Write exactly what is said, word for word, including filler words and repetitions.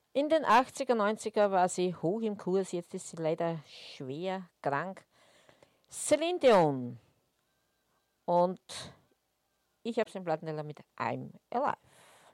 In den achtziger, neunziger war sie hoch im Kurs, jetzt ist sie leider schwer krank. Celine Dion. Und ich habe den Plattenteller mit I'm Alive.